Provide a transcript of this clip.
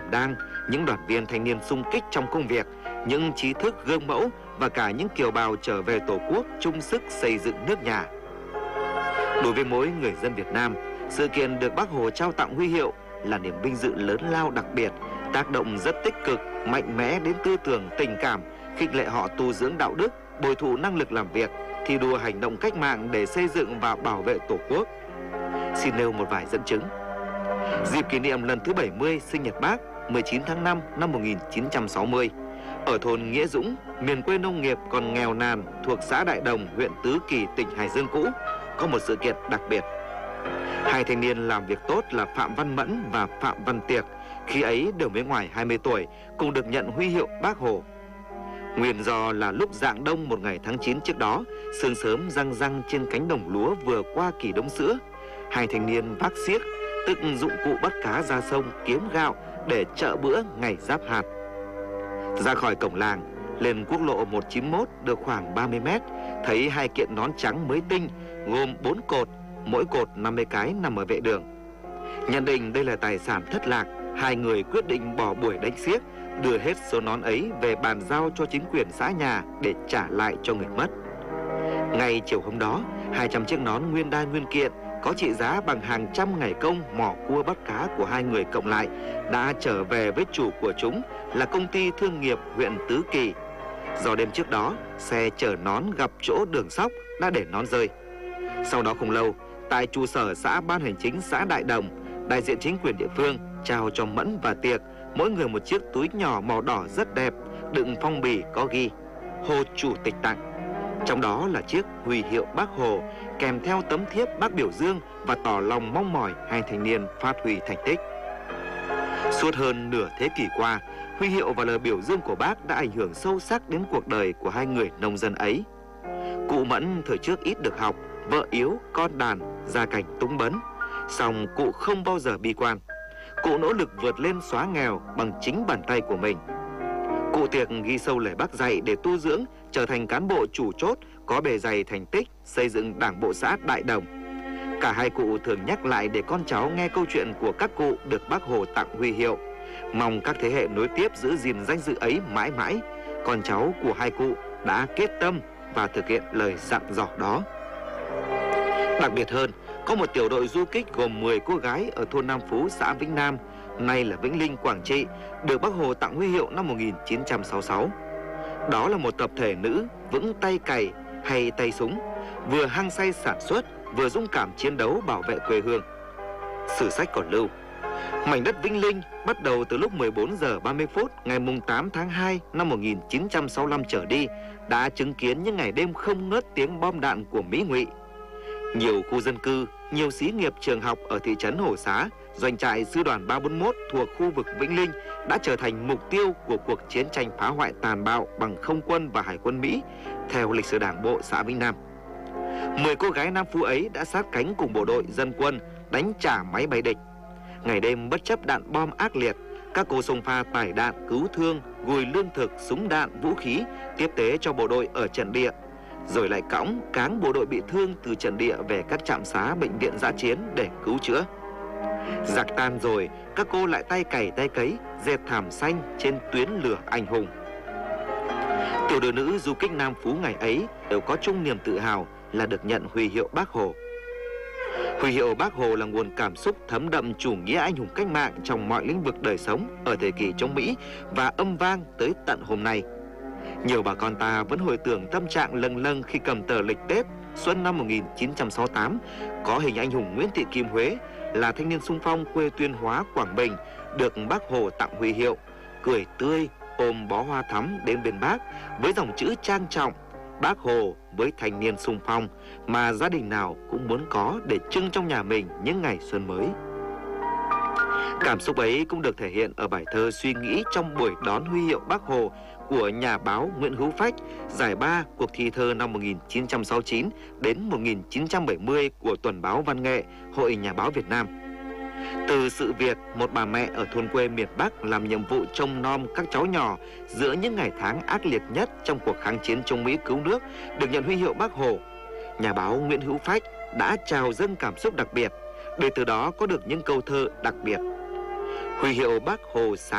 đang, những đoàn viên thanh niên xung kích trong công việc, những trí thức gương mẫu và cả những kiều bào trở về Tổ quốc chung sức xây dựng nước nhà. Đối với mỗi người dân Việt Nam, sự kiện được Bác Hồ trao tặng huy hiệu là niềm vinh dự lớn lao đặc biệt, tác động rất tích cực, mạnh mẽ đến tư tưởng, tình cảm, khích lệ họ tu dưỡng đạo đức, bồi thụ năng lực làm việc, thi đua hành động cách mạng để xây dựng và bảo vệ Tổ quốc. Xin nêu một vài dẫn chứng. Dịp kỷ niệm lần thứ 70 sinh nhật Bác 19 tháng 5 năm 1960, ở thôn Nghĩa Dũng, miền quê nông nghiệp còn nghèo nàn thuộc xã Đại Đồng, huyện Tứ Kỳ, tỉnh Hải Dương cũ, có một sự kiện đặc biệt. Hai thanh niên làm việc tốt là Phạm Văn Mẫn và Phạm Văn Tiệc, khi ấy đều mới ngoài 20 tuổi, cùng được nhận huy hiệu Bác Hồ. Nguyên do là lúc rạng đông một ngày tháng 9 trước đó, sương sớm răng răng trên cánh đồng lúa vừa qua kỳ đống sữa, hai thanh niên vác xiếc, tức dụng cụ bắt cá ra sông kiếm gạo để chợ bữa ngày giáp hạt. Ra khỏi cổng làng, lên quốc lộ 191 được khoảng 30 mét, thấy hai kiện nón trắng mới tinh, gồm 4 cột, mỗi cột 50 cái nằm ở vệ đường. Nhận định đây là tài sản thất lạc, hai người quyết định bỏ buổi đánh xiếc, đưa hết số nón ấy về bàn giao cho chính quyền xã nhà để trả lại cho người mất. Ngay chiều hôm đó, 200 chiếc nón nguyên đai nguyên kiện có trị giá bằng hàng trăm ngày công mò cua bắt cá của hai người cộng lại đã trở về với chủ của chúng là công ty thương nghiệp huyện Tứ Kỳ. Do đêm trước đó, xe chở nón gặp chỗ đường sóc đã để nón rơi. Sau đó không lâu, tại trụ sở xã Ban Hành Chính xã Đại Đồng, đại diện chính quyền địa phương trao cho Mẫn và Tiệc mỗi người một chiếc túi nhỏ màu đỏ rất đẹp, đựng phong bì có ghi Hồ Chủ tịch tặng. Trong đó là chiếc huy hiệu Bác Hồ kèm theo tấm thiếp Bác biểu dương và tỏ lòng mong mỏi hai thanh niên phát huy thành tích. Suốt hơn nửa thế kỷ qua, huy hiệu và lời biểu dương của Bác đã ảnh hưởng sâu sắc đến cuộc đời của hai người nông dân ấy. Cụ Mẫn thời trước ít được học, vợ yếu, con đàn, gia cảnh túng bấn, song cụ không bao giờ bi quan. Cụ nỗ lực vượt lên xóa nghèo bằng chính bàn tay của mình. Cụ Tiệc ghi sâu lời Bác dạy để tu dưỡng, trở thành cán bộ chủ chốt có bề dày thành tích xây dựng Đảng bộ xã Đại Đồng. Cả hai cụ thường nhắc lại để con cháu nghe câu chuyện của các cụ được Bác Hồ tặng huy hiệu, mong các thế hệ nối tiếp giữ gìn danh dự ấy mãi mãi. Con cháu của hai cụ đã kết tâm và thực hiện lời dặn dò đó. Đặc biệt hơn, có một tiểu đội du kích gồm 10 cô gái ở thôn Nam Phú, xã Vĩnh Nam, nay là Vĩnh Linh, Quảng Trị, được Bác Hồ tặng huy hiệu năm 1966. Đó là một tập thể nữ vững tay cày hay tay súng, vừa hăng say sản xuất, vừa dũng cảm chiến đấu bảo vệ quê hương. Sử sách còn lưu, mảnh đất Vĩnh Linh bắt đầu từ lúc 14 giờ 30 phút ngày 8 tháng 2 năm 1965 trở đi đã chứng kiến những ngày đêm không ngớt tiếng bom đạn của Mỹ Ngụy. Nhiều khu dân cư, nhiều xí nghiệp, trường học ở thị trấn Hồ Xá, doanh trại sư đoàn 341 thuộc khu vực Vĩnh Linh đã trở thành mục tiêu của cuộc chiến tranh phá hoại tàn bạo bằng không quân và hải quân Mỹ theo lịch sử Đảng bộ xã Vĩnh Nam. 10 cô gái Nam Phú ấy đã sát cánh cùng bộ đội dân quân đánh trả máy bay địch. Ngày đêm bất chấp đạn bom ác liệt, các cô xông pha tải đạn, cứu thương, gùi lương thực, súng đạn, vũ khí tiếp tế cho bộ đội ở trận địa, rồi lại cõng cáng bộ đội bị thương từ trận địa về các trạm xá, bệnh viện dã chiến để cứu chữa. Giặc tan rồi, các cô lại tay cày tay cấy, dệt thảm xanh trên tuyến lửa anh hùng. Tiểu đội nữ du kích Nam Phú ngày ấy đều có chung niềm tự hào là được nhận huy hiệu Bác Hồ. Huy hiệu Bác Hồ là nguồn cảm xúc thấm đậm chủ nghĩa anh hùng cách mạng trong mọi lĩnh vực đời sống ở thời kỳ chống Mỹ và âm vang tới tận hôm nay. Nhiều bà con ta vẫn hồi tưởng tâm trạng lâng lâng khi cầm tờ lịch Tết xuân năm 1968 có hình anh hùng Nguyễn Thị Kim Huế là thanh niên xung phong quê Tuyên Hóa, Quảng Bình được Bác Hồ tặng huy hiệu, cười tươi ôm bó hoa thắm đến bên Bác với dòng chữ trang trọng Bác Hồ với thanh niên xung phong mà gia đình nào cũng muốn có để trưng trong nhà mình những ngày xuân mới. Cảm xúc ấy cũng được thể hiện ở bài thơ Suy nghĩ trong buổi đón huy hiệu Bác Hồ của nhà báo Nguyễn Hữu Phách, giải ba cuộc thi thơ năm 1969 đến 1970 của Tuần báo Văn nghệ, Hội Nhà báo Việt Nam. Từ sự việc một bà mẹ ở thôn quê miền Bắc làm nhiệm vụ trông nom các cháu nhỏ giữa những ngày tháng ác liệt nhất trong cuộc kháng chiến chống Mỹ cứu nước được nhận huy hiệu Bác Hồ, nhà báo Nguyễn Hữu Phách đã trào dâng cảm xúc đặc biệt để từ đó có được những câu thơ đặc biệt. Huy hiệu Bác Hồ sáng